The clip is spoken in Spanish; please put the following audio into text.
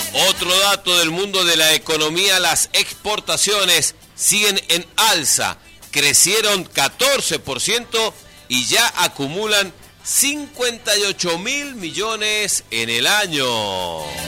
Otro dato del mundo de la economía, las exportaciones siguen en alza, crecieron 14% y ya acumulan 58.000 millones en el año.